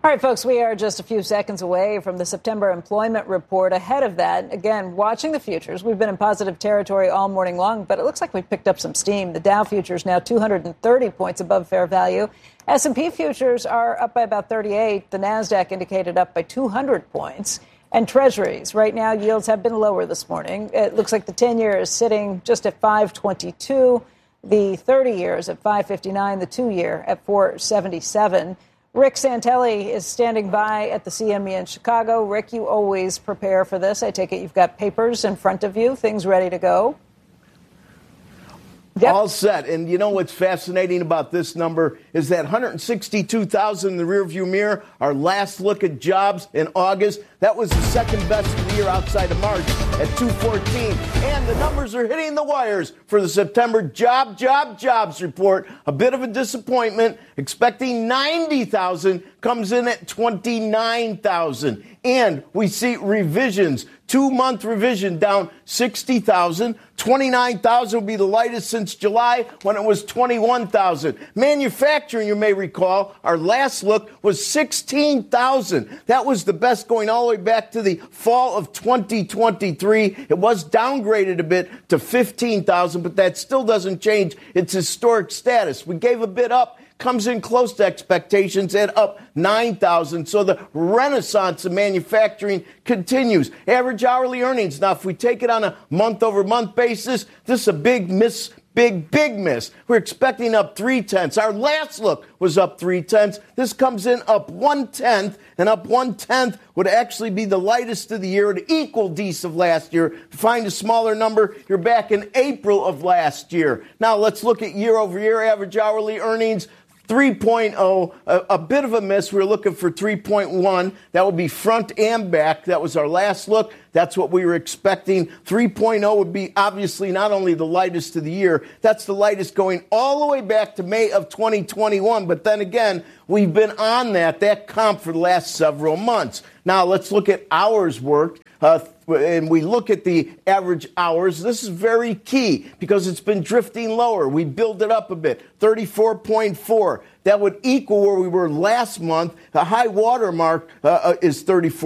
All right, folks, we are just a few seconds away from the September employment report. Ahead of that, again, watching the futures. We've been in positive territory all morning long, but it looks like we've picked up some steam. The Dow futures now 230 points above fair value. S&P futures are up by about 38. The NASDAQ indicated up by 200 points. And Treasuries, right now, yields have been lower this morning. It looks like the 10-year is sitting just at 5.22. The 30-year is at 5.59. The 2-year at 4.77. Rick Santelli is standing by at the CME in Chicago. Rick, you always prepare for this. I take it you've got papers in front of you, things ready to go. Yep. All set. And you know what's fascinating about this number is that 162,000 in the rearview mirror, our last look at jobs in August, that was the second best of the year outside of March at 214. And the numbers are hitting the wires for the September jobs report. A bit of a disappointment. Expecting 90,000, comes in at 29,000. And we see revisions. 2-month revision down 60,000. 29,000 will be the lightest since July when it was 21,000. Manufacturing, you may recall, our last look was 16,000. That was the best going all the way back to the fall of 2023. It was downgraded a bit to 15,000, but that still doesn't change its historic status. We gave a bit up. Comes in close to expectations at up 9,000. So the renaissance of manufacturing continues. Average hourly earnings. Now, if we take it on a month-over-month basis, this is a big miss. Big miss. We're expecting up 0.3. Our last look was up 0.3. This comes in up 0.1, and up 0.1 would actually be the lightest of the year, an equal decent of last year. To find a smaller number, you're back in April of last year. Now let's look at year-over-year average hourly earnings. 3.0, a bit of a miss. We were looking for 3.1. That would be front and back. That was our last look. That's what we were expecting. 3.0 would be obviously not only the lightest of the year, that's the lightest going all the way back to May of 2021. But then again, we've been on that comp for the last several months. Now let's look at hours worked. And we look at the average hours. This is very key because it's been drifting lower. We build it up a bit, 34.4. That would equal where we were last month. The high water mark is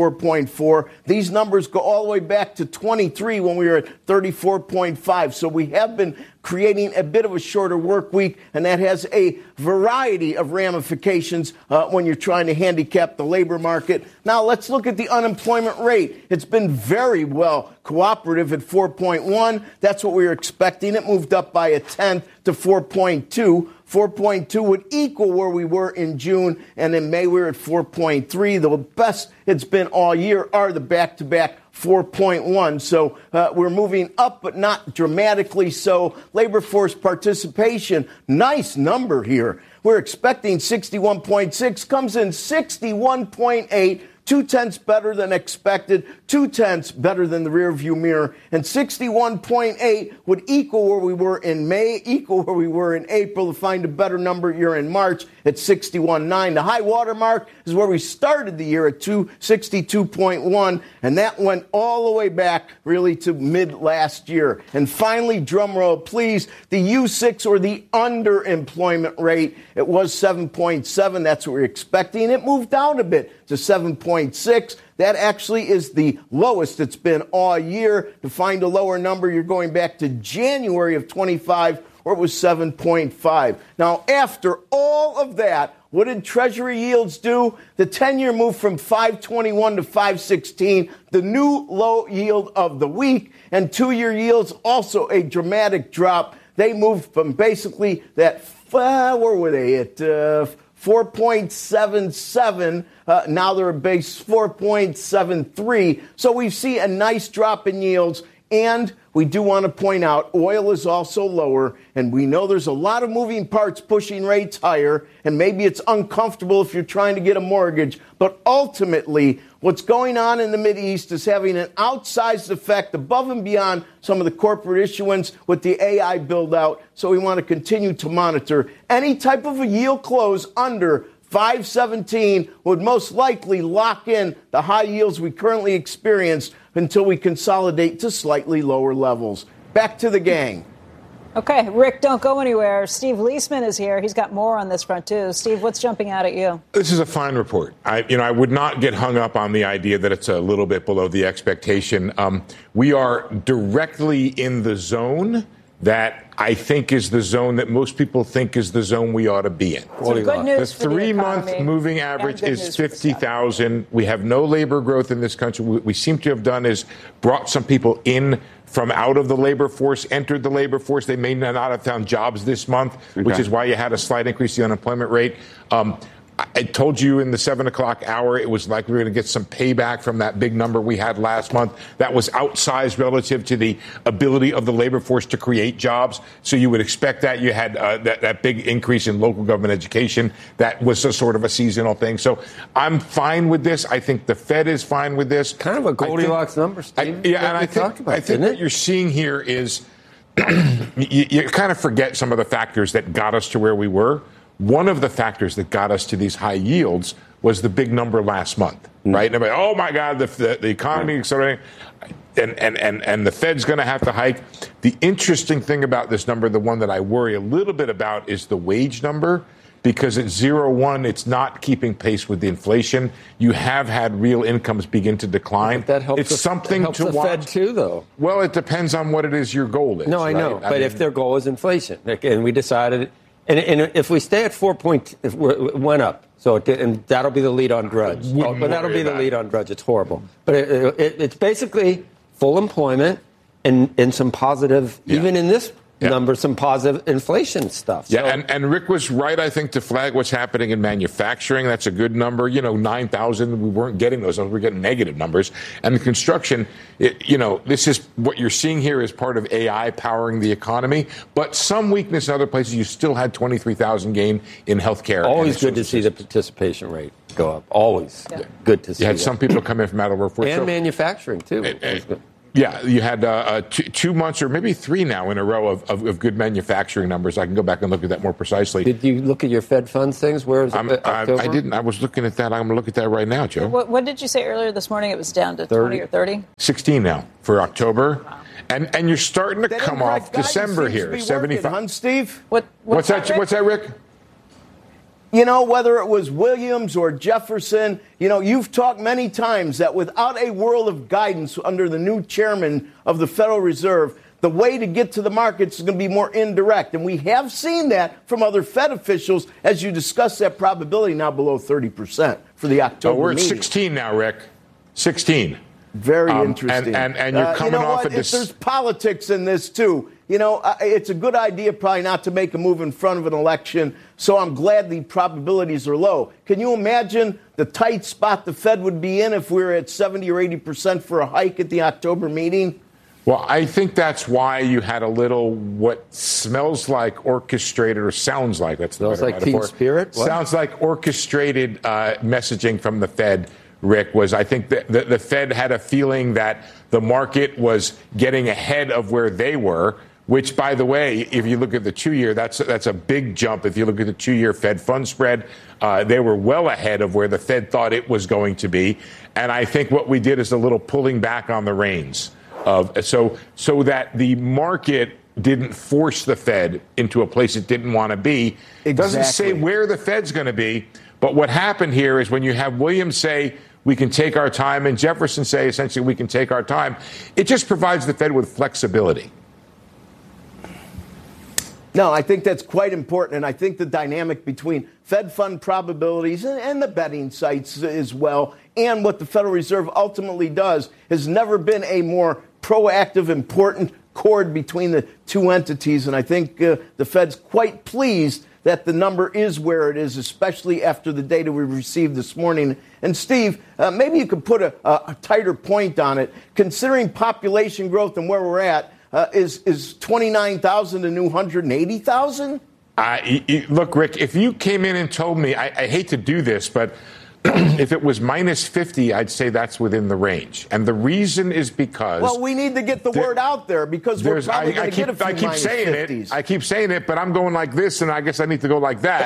34.4. These numbers go all the way back to 23 when we were at 34.5. So we have been creating a bit of a shorter work week, and that has a variety of ramifications when you're trying to handicap the labor market. Now let's look at the unemployment rate. It's been very well cooperative at 4.1. That's what we were expecting. It moved up by 0.1 to 4.2. 4.2 would equal where we were in June, and in May we were at 4.3. The best it's been all year are the back-to-back 4.1. So we're moving up, but not dramatically so. Labor force participation, nice number here. We're expecting 61.6, comes in 61.8. 0.2 better than expected, 0.2 better than the rearview mirror, and 61.8 would equal where we were in May, equal where we were in April. To find a better number, you're in March at 61.9. The high water mark is where we started the year at 62.1, and that went all the way back really to mid last year. And finally, drum roll, please, the U6 or the underemployment rate, it was 7.7. That's what we're expecting. It moved down a bit to 7.6. That actually is the lowest it's been all year. To find a lower number, you're going back to January of 25, where it was 7.5. Now, after all of that, what did Treasury yields do? The 10-year moved from 5.21 to 5.16, the new low yield of the week, and 2-year yields also a dramatic drop. They moved from basically that, where were they, at 4.77. Now they're at base 4.73. So we see a nice drop in yields. And we do want to point out oil is also lower. And we know there's a lot of moving parts pushing rates higher. And maybe it's uncomfortable if you're trying to get a mortgage. But ultimately, what's going on in the Mideast is having an outsized effect above and beyond some of the corporate issuance with the AI build out. So we want to continue to monitor. Any type of a yield close under 517 would most likely lock in the high yields we currently experience until we consolidate to slightly lower levels. Back to the gang. Okay, Rick, don't go anywhere. Steve Leisman is here. He's got more on this front, too. Steve, what's jumping out at you? This is a fine report. I would not get hung up on the idea that it's a little bit below the expectation. We are directly in the zone that I think is the zone that most people think is the zone we ought to be in. So good news the 3-month moving average is 50,000. We have no labor growth in this country. What we seem to have done is brought some people in from out of the labor force, entered the labor force. They may not have found jobs this month, which is why you had a slight increase in the unemployment rate. I told you in the 7 o'clock hour, it was like we were going to get some payback from that big number we had last month. That was outsized relative to the ability of the labor force to create jobs. So you would expect that. You had that big increase in local government education. That was a sort of a seasonal thing. So I'm fine with this. I think the Fed is fine with this. Kind of a Goldilocks number, Steve. I think what you're seeing here is you kind of forget some of the factors that got us to where we were. One of the factors that got us to these high yields was the big number last month, right? And everybody, oh my God, the economy accelerating, and the Fed's going to have to hike. The interesting thing about this number, the one that I worry a little bit about, is the wage number, because at 0.1, it's not keeping pace with the inflation. You have had real incomes begin to decline. But that helps. It's something helps to the watch. Fed too, though. Well, it depends on what it is your goal is. No, I know, right? but if their goal is inflation, and we decided. And if we stay at 4 point, if it went up, and that'll be the lead on Drudge. But that'll be the lead on Drudge. It's horrible. But it's basically full employment and some positive, even in this number, some positive inflation stuff. Yeah, and Rick was right, I think, to flag what's happening in manufacturing. That's a good number. 9,000, we weren't getting those. We were getting negative numbers. And in construction, this is what you're seeing here is part of AI powering the economy. But some weakness in other places. You still had 23,000 gain in healthcare. Always good to see the participation rate go up. Always good to see. You had some people come in from out of the workforce. And manufacturing, too. Yeah, you had 2 months or maybe 3 now in a row of good manufacturing numbers. I can go back and look at that more precisely. Did you look at your Fed funds things? Where is it? I didn't. I was looking at that. I'm going to look at that right now, Joe. What did you say earlier this morning? It was down to 20 or 30? 16 now for October. Wow. And you're starting to come off December here. 75. Huh, Steve? What's that, Rick? Whether it was Williams or Jefferson, you've talked many times that without a world of guidance under the new chairman of the Federal Reserve, the way to get to the markets is going to be more indirect. And we have seen that from other Fed officials as you discuss that probability now below 30% for the October we're at meeting. 16 now, Rick. 16. Very interesting. And you're coming off of this. There's politics in this, too. It's a good idea probably not to make a move in front of an election, so I'm glad the probabilities are low. Can you imagine the tight spot the Fed would be in if we were at 70 or 80% for a hike at the October meeting? Well, I think that's why you had a little what smells like orchestrated or sounds like. That's smells like Teen Spirit? What? Sounds like orchestrated messaging from the Fed. Rick, was I think the Fed had a feeling that the market was getting ahead of where they were, which, by the way, if you look at the 2-year, that's a big jump. If you look at the 2-year Fed fund spread, they were well ahead of where the Fed thought it was going to be. And I think what we did is a little pulling back on the reins so that the market didn't force the Fed into a place it didn't want to be. It doesn't say where the Fed's going to be. But what happened here is when you have Williams say, we can take our time, and Jefferson say, essentially, we can take our time, it just provides the Fed with flexibility. No, I think that's quite important, and I think the dynamic between Fed fund probabilities and the betting sites as well, and what the Federal Reserve ultimately does, has never been a more proactive, important chord between the two entities, and I think the Fed's quite pleased that the number is where it is, especially after the data we received this morning. And, Steve, maybe you could put a tighter point on it. Considering population growth and where we're at, is 29,000 a new 180,000? Look, Rick, if you came in and told me, I hate to do this, but if it was minus 50, I'd say that's within the range. And the reason is because... Well, we need to get the word out there because we're probably going to get a few minus 50s. I keep saying it, but I'm going like this, and I guess I need to go like that.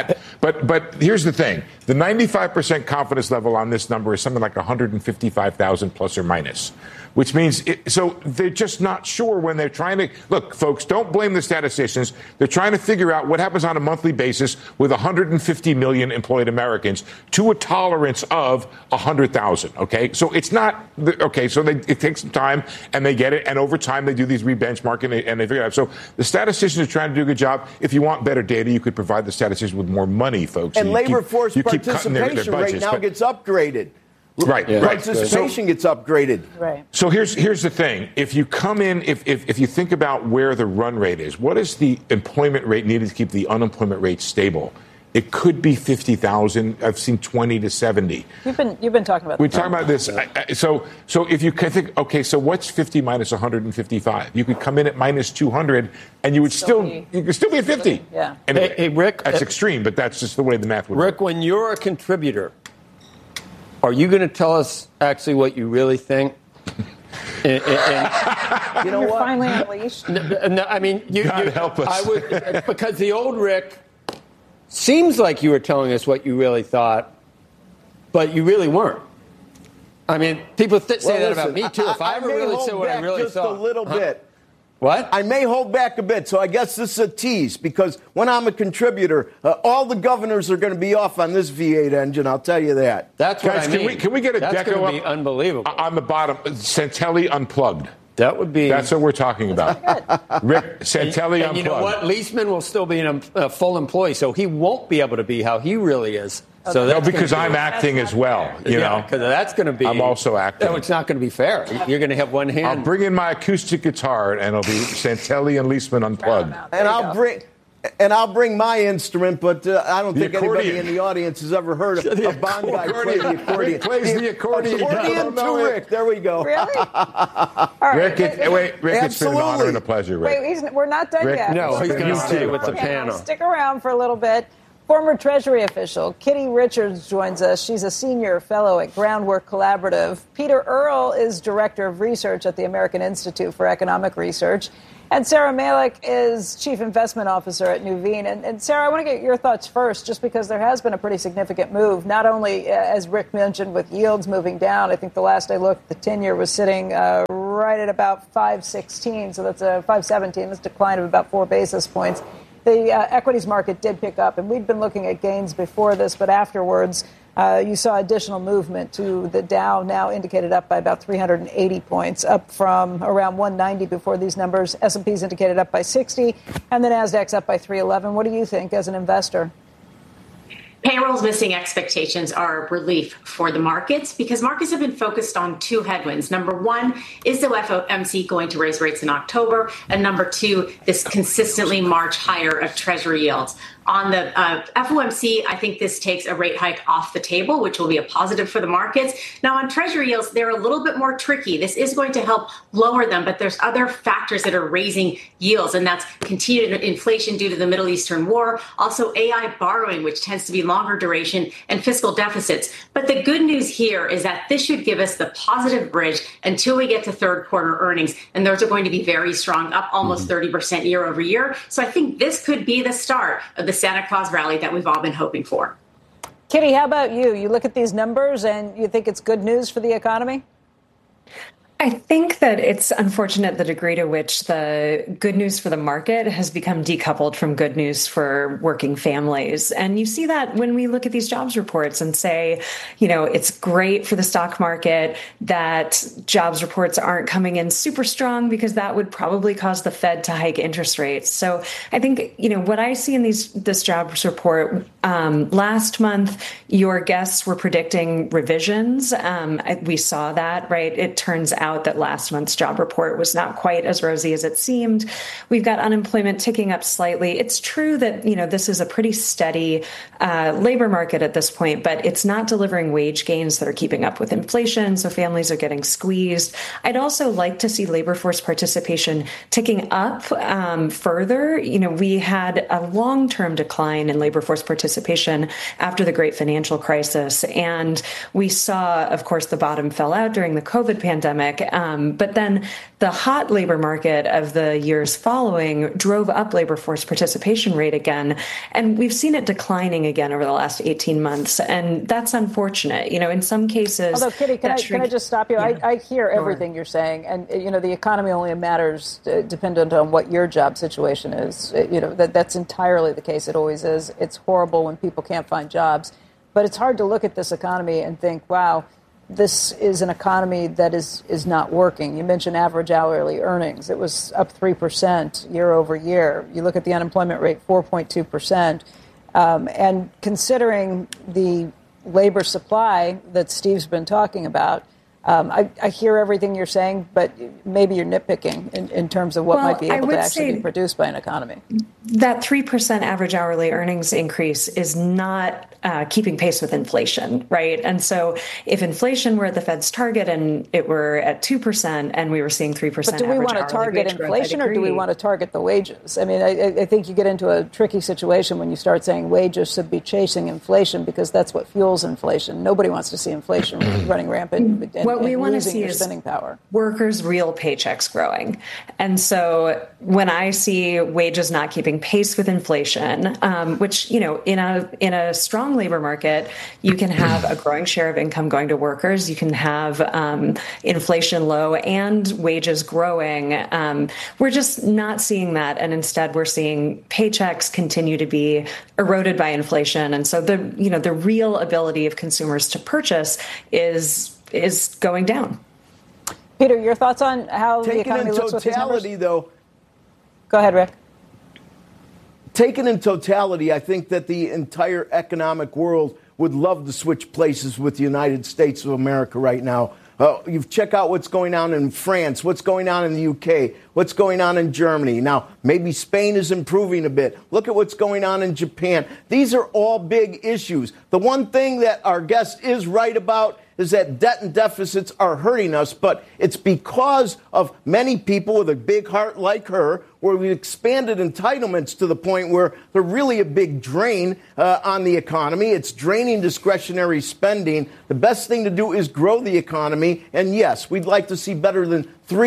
But here's the thing. The 95% confidence level on this number is something like 155,000 plus or minus, which means so they're just not sure when they're trying to look, folks, don't blame the statisticians. They're trying to figure out what happens on a monthly basis with 150 million employed Americans to a tolerance of 100,000. OK, so it's not OK. So it takes some time and they get it. And over time, they do these rebenchmarking and they figure it out. So the statisticians are trying to do a good job. If you want better data, you could provide the statisticians with more money, folks. And labor force participation rate now gets upgraded. Right, yeah, right. Participation gets upgraded. Right. So here's the thing. If you come in, if you think about where the run rate is, what is the employment rate needed to keep the unemployment rate stable? It could be 50,000. I've seen 20 to 70. You've been talking about. We're talking about this. So if you can think, okay, so what's 50 minus 155? You could come in at minus 200, and you could still be at 50. Yeah. And hey, Rick, that's extreme, but that's just the way the math would work. Rick, when you're a contributor, are you going to tell us actually what you really think? You know You're what? finally unleashed. No, I mean, God help us. I would, because the old Rick seems like you were telling us what you really thought, but you really weren't. I mean, people say that about me too. If I ever really said what I really just thought, a little bit. What? I may hold back a bit, so I guess this is a tease, because when I'm a contributor, all the governors are going to be off on this V8 engine, I'll tell you that. That's what Guys, I mean. Can we get a That's deco going to be up unbelievable. on the bottom? Santelli Unplugged. That would be. That's what we're talking about. Rick Santelli Unplugged. And you know what? Leisman will still be a full employee, so he won't be able to be how he really is. Okay. So No, because I'm acting as well. You know, because that's going to be. I'm also acting. No, it's not going to be fair. You're going to have one hand. I'll bring in my acoustic guitar, and it'll be Santelli and Leisman Unplugged. And I'll bring my instrument, but I don't think accordion. anybody in the audience has ever heard of a Bond guy play the accordion. Rick plays the accordion. Accordion to Rick. There we go. Really? All right. Rick, it's been an honor and a pleasure, Rick. Wait, we're not done Rick, yet. No, he's going to stay with the Okay, panel. Stick around for a little bit. Former Treasury official Kitty Richards joins us. She's a senior fellow at Groundwork Collaborative. Peter Earle is director of research at the American Institute for Economic Research. And Sarah Malik is chief investment officer at Nuveen. And Sarah, I want to get your thoughts first, just because there has been a pretty significant move, not only, as Rick mentioned, with yields moving down. I think the last I looked, the 10-year was sitting right at about 5.16. So that's a 5.17. That's a decline of about 4 basis points. The equities market did pick up, and we'd been looking at gains before this, but afterwards you saw additional movement to the Dow, now indicated up by about 380 points, up from around 190 before these numbers. S&P's indicated up by 60, and the Nasdaq's up by 311. What do you think as an investor? Payrolls missing expectations are relief for the markets because markets have been focused on two headwinds. Number one, is the FOMC going to raise rates in October? And number two, this consistently march higher of Treasury yields. On the FOMC, I think this takes a rate hike off the table, which will be a positive for the markets. Now, on Treasury yields, they're a little bit more tricky. This is going to help lower them, but there's other factors that are raising yields, and that's continued inflation due to the Middle Eastern war, also AI borrowing, which tends to be longer duration, and fiscal deficits. But the good news here is that this should give us the positive bridge until we get to third quarter earnings, and those are going to be very strong, up almost 30% year over year. So I think this could be the start of the Santa Claus rally that we've all been hoping for. Kitty, how about you? You look at these numbers and you think it's good news for the economy? I think that it's unfortunate the degree to which the good news for the market has become decoupled from good news for working families. And you see that when we look at these jobs reports and say, you know, it's great for the stock market that jobs reports aren't coming in super strong because that would probably cause the Fed to hike interest rates. So I think, you know, what I see in this jobs report last month, your guests were predicting revisions. We saw that, right? It turns out that last month's job report was not quite as rosy as it seemed. We've got unemployment ticking up slightly. It's true that, you know, this is a pretty steady labor market at this point, but it's not delivering wage gains that are keeping up with inflation. So families are getting squeezed. I'd also like to see labor force participation ticking up further. You know, we had a long-term decline in labor force participation after the great financial crisis. And we saw, of course, the bottom fell out during the COVID pandemic. But then the hot labor market of the years following drove up labor force participation rate again. And we've seen it declining again over the last 18 months. And that's unfortunate. In some cases. Although, Kitty, can I just stop you? Yeah. I hear everything you're saying. And, the economy only matters dependent on what your job situation is. That's entirely the case. It always is. It's horrible when people can't find jobs. But it's hard to look at this economy and think, wow, this is an economy that is not working. You mentioned average hourly earnings. It was up 3% year over year. You look at the unemployment rate, 4.2%. And considering the labor supply that Steve's been talking about, I hear everything you're saying, but maybe you're nitpicking in terms of what might be able to actually be produced by an economy. That 3% average hourly earnings increase is not keeping pace with inflation, right? And so if inflation were at the Fed's target and it were at 2% and we were seeing 3% But do we want to target inflation or do we want to target the wages? I mean, I think you get into a tricky situation when you start saying wages should be chasing inflation because that's what fuels inflation. Nobody wants to see inflation running rampant and what we want to see is spending power. Workers' real paychecks growing. And so when I see wages not keeping pace with inflation, which, in a strong labor market, you can have a growing share of income going to workers. You can have inflation low and wages growing. We're just not seeing that. And instead, we're seeing paychecks continue to be eroded by inflation. And so the real ability of consumers to purchase is going down. Peter, your thoughts on how the economy looks with these numbers? Taken in totality, though. Go ahead, Rick. Taken in totality, I think that the entire economic world would love to switch places with the United States of America right now. You check out what's going on in France, what's going on in the UK, what's going on in Germany. Now, maybe Spain is improving a bit. Look at what's going on in Japan. These are all big issues. The one thing that our guest is right about is that debt and deficits are hurting us, but it's because of many people with a big heart like her, where we've expanded entitlements to the point where they're really a big drain on the economy. It's draining discretionary spending. The best thing to do is grow the economy. And yes, we'd like to see better than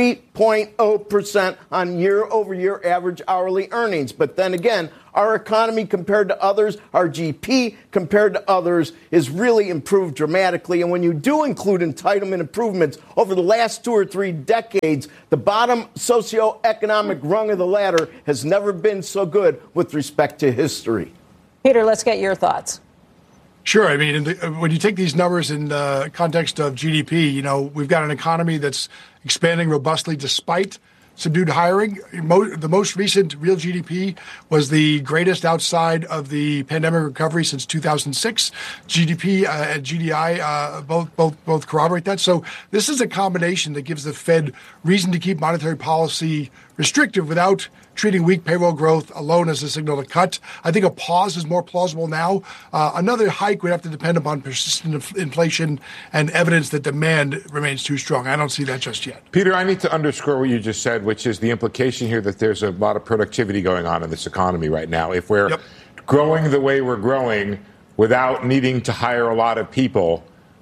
3.0% on year-over-year average hourly earnings. But then again, our economy compared to others, our GP compared to others, is really improved dramatically. And when you do include entitlement improvements over the last 2 or 3 decades, the bottom socioeconomic rung of the ladder has never been so good with respect to history. Peter, let's get your thoughts. Sure. I mean, when you take these numbers in the context of GDP, we've got an economy that's expanding robustly despite subdued hiring. The most recent real GDP was the greatest outside of the pandemic recovery since 2006. GDP and GDI both corroborate that. So this is a combination that gives the Fed reason to keep monetary policy restrictive without treating weak payroll growth alone as a signal to cut. I think a pause is more plausible now. Another hike would have to depend upon persistent inflation and evidence that demand remains too strong. I don't see that just yet. Peter, I need to underscore what you just said, which is the implication here that there's a lot of productivity going on in this economy right now. If we're growing the way we're growing without needing to hire a lot of people,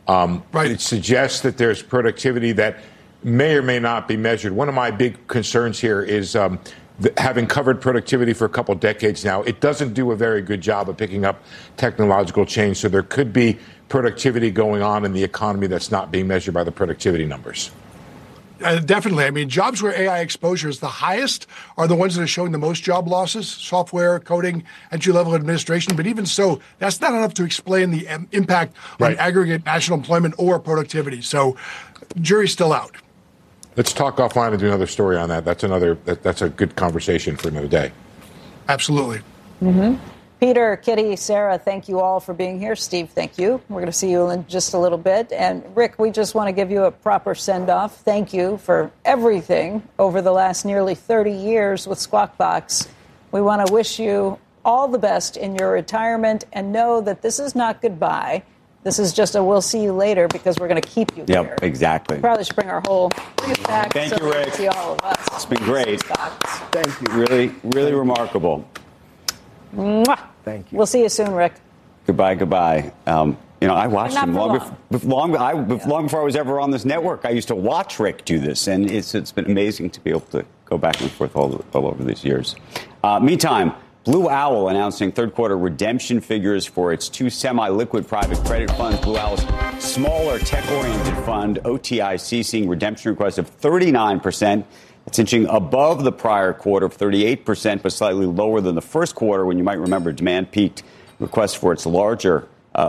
it suggests that there's productivity that may or may not be measured. One of my big concerns here is having covered productivity for a couple decades now, it doesn't do a very good job of picking up technological change. So there could be productivity going on in the economy that's not being measured by the productivity numbers. Definitely. I mean, jobs where AI exposure is the highest are the ones that are showing the most job losses: software, coding, entry-level administration. But even so, that's not enough to explain the impact on aggregate national employment or productivity. So jury's still out. Let's talk offline and do another story on that. That's a good conversation for another day. Absolutely. Mm-hmm. Peter, Kitty, Sarah, thank you all for being here. Steve, thank you. We're going to see you in just a little bit. And Rick, we just want to give you a proper send-off. Thank you for everything over the last nearly 30 years with Squawk Box. We want to wish you all the best in your retirement and know that this is not goodbye. This is just a we'll see you later because we're going to keep you here. Yep, exactly. We probably should bring our whole back. Thank you, Rick. See all of us. It's been great. Thank you. Really, really remarkable. Mwah. Thank you. We'll see you soon, Rick. Goodbye. I watched him long before I was ever on this network. I used to watch Rick do this, and it's been amazing to be able to go back and forth all over these years. Meantime, Blue Owl announcing third-quarter redemption figures for its two semi-liquid private credit funds. Blue Owl's smaller tech-oriented fund, OTIC, seeing redemption requests of 39%. It's inching above the prior quarter of 38%, but slightly lower than the first quarter when you might remember demand peaked requests for its larger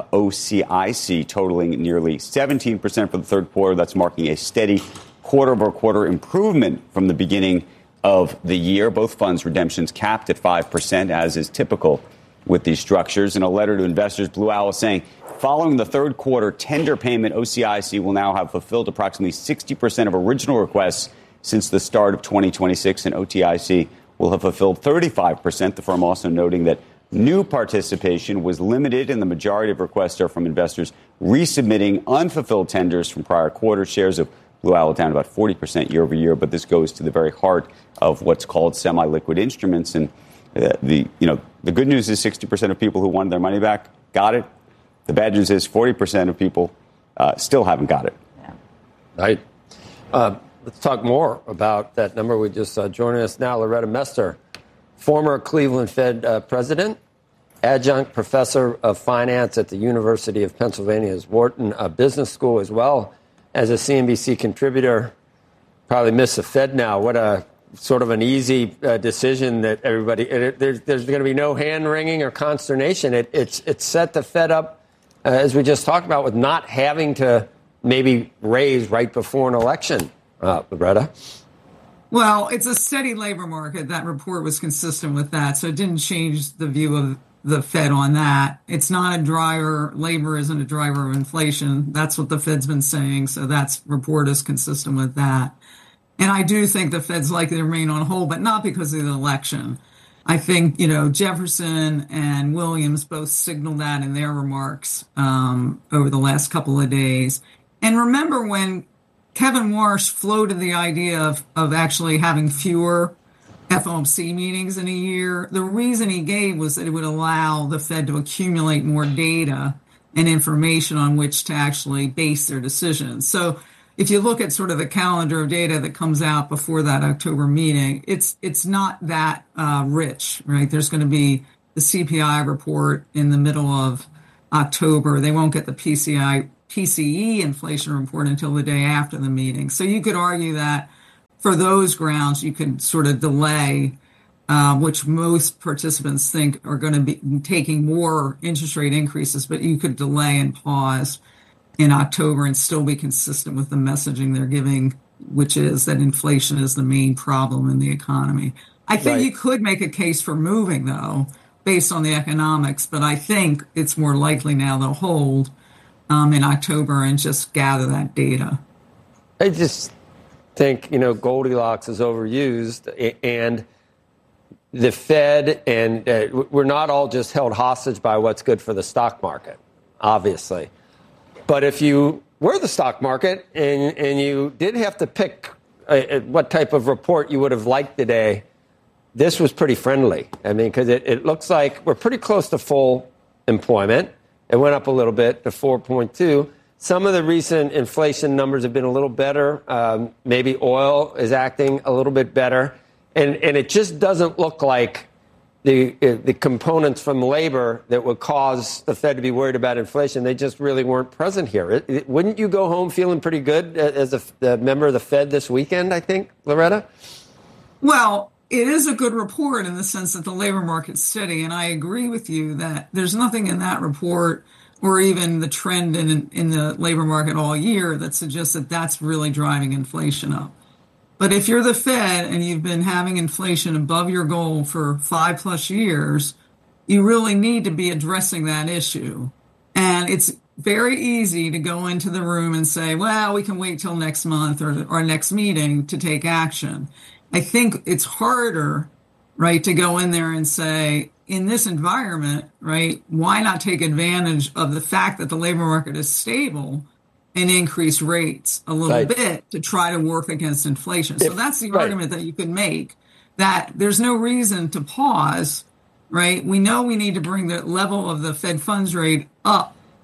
OCIC totaling nearly 17% for the third quarter. That's marking a steady quarter-over-quarter improvement from the beginning of the year. Both funds' redemptions capped at 5%, as is typical with these structures. In a letter to investors, Blue Owl is saying, following the third quarter tender payment, OCIC will now have fulfilled approximately 60% of original requests since the start of 2026, and OTIC will have fulfilled 35%. The firm also noting that new participation was limited, and the majority of requests are from investors resubmitting unfulfilled tenders from prior quarter. Shares of Blue Owl down about 40% year over year, but this goes to the very heart of what's called semi-liquid instruments. And the good news is 60% of people who wanted their money back got it. The bad news is 40% of people still haven't got it. Yeah. Right. Let's talk more about that number. We just joining us now, Loretta Mester, former Cleveland Fed president, adjunct professor of finance at the University of Pennsylvania's Wharton Business School, as well as a CNBC contributor. Probably miss the Fed now. What a sort of an easy decision that everybody. There's going to be no hand wringing or consternation. It's set the Fed up, as we just talked about, with not having to maybe raise right before an election. Loretta? Well, it's a steady labor market. That report was consistent with that, so it didn't change the view of the Fed on that. It's not a driver. Labor isn't a driver of inflation. That's what the Fed's been saying, so that report is consistent with that. And I do think the Fed's likely to remain on hold, but not because of the election. I think, Jefferson and Williams both signaled that in their remarks over the last couple of days. And remember when Kevin Warsh floated the idea of actually having fewer FOMC meetings in a year, the reason he gave was that it would allow the Fed to accumulate more data and information on which to actually base their decisions. So if you look at sort of the calendar of data that comes out before that October meeting, it's not that rich, right? There's going to be the CPI report in the middle of October. They won't get the PCE inflation report until the day after the meeting. So you could argue that for those grounds, you could sort of delay, which most participants think are going to be taking more interest rate increases, but you could delay and pause in October and still be consistent with the messaging they're giving, which is that inflation is the main problem in the economy. I think you could make a case for moving, though, based on the economics, but I think it's more likely now they'll hold in October and just gather that data. I just think, Goldilocks is overused, and the Fed and we're not all just held hostage by what's good for the stock market, obviously. But if you were the stock market and you did have to pick what type of report you would have liked today, this was pretty friendly. I mean, because it looks like we're pretty close to full employment. It went up a little bit to 4.2. Some of the recent inflation numbers have been a little better. Maybe oil is acting a little bit better. And it just doesn't look like the components from labor that would cause the Fed to be worried about inflation, they just really weren't present here. Wouldn't you go home feeling pretty good as a member of the Fed this weekend, I think, Loretta? Well, it is a good report in the sense that the labor market's steady, and I agree with you that there's nothing in that report or even the trend in the labor market all year that suggests that that's really driving inflation up. But if you're the Fed and you've been having inflation above your goal for 5+ years, you really need to be addressing that issue. And it's very easy to go into the room and say, well, we can wait till next month or our next meeting to take action. I think it's harder, right, to go in there and say, in this environment, right, why not take advantage of the fact that the labor market is stable and increase rates a little bit to try to work against inflation. So that's the argument that you could make, that there's no reason to pause, right? We know we need to bring the level of the Fed funds rate up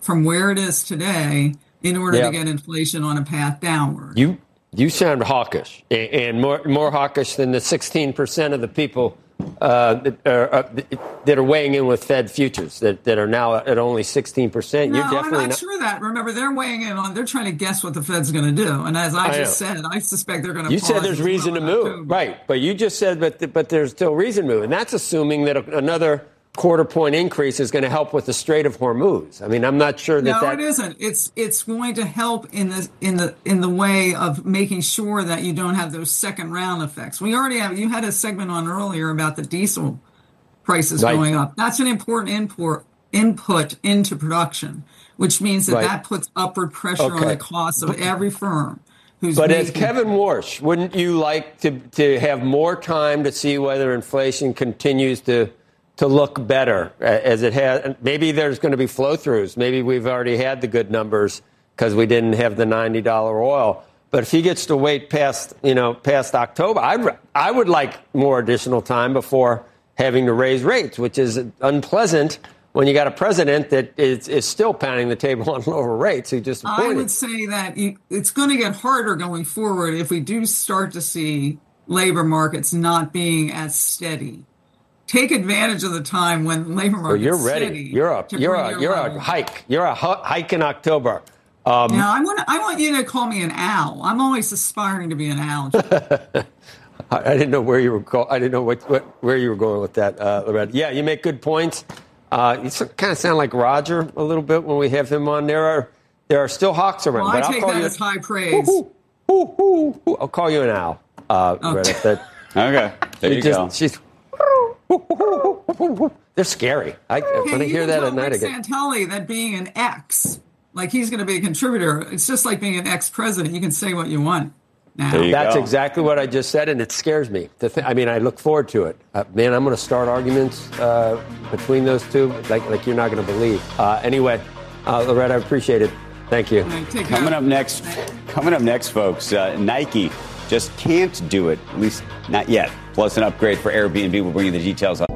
from where it is today in order to get inflation on a path downward. You sound hawkish, and more hawkish than the 16% of the people that are weighing in with Fed futures that are now at only 16%. No, You're definitely I'm not sure that. Remember, they're weighing in on. They're trying to guess what the Fed's going to do, and as I just said, I suspect they're going to. You said there's reason to move, right? But you just said, but there's still reason to move, and that's assuming that another quarter point increase is going to help with the Strait of Hormuz. I mean, I'm not sure that. No, it isn't. It's going to help in the way of making sure that you don't have those second round effects. We already have. You had a segment on earlier about the diesel prices going up. That's an important input into production, which means that puts upward pressure on the cost of every firm. But as Kevin Warsh, wouldn't you like to have more time to see whether inflation continues to look better as it has? Maybe there's going to be flow-throughs. Maybe we've already had the good numbers because we didn't have the $90 oil. But if he gets to wait past October, I would like more additional time before having to raise rates, which is unpleasant when you got a president that is still pounding the table on lower rates. He just appointed. I would say that it's going to get harder going forward if we do start to see labor markets not being as steady. Take advantage of the time when labor market's you're ready. steady. You're a hike. You're a hike in October. I want you to call me an owl. I'm always aspiring to be an owl. I didn't know where you were. I didn't know where you were going with that, Loretta. Yeah, you make good points. You kind of sound like Roger a little bit when we have him on. There are still hawks around. Well, but I take that as high praise. I'll call you an owl, Loretta. Okay, there you go. They're scary. When I hear that at night again. Santelli that being an ex, like he's going to be a contributor. It's just like being an ex-president. You can say what you want now. That's exactly what I just said, and it scares me. I look forward to it. Man, I'm going to start arguments between those two like you're not going to believe. Anyway, Loretta, I appreciate it. Thank you. Coming up next, folks, Nike just can't do it, at least not yet. Plus an upgrade for Airbnb. We'll bring you the details on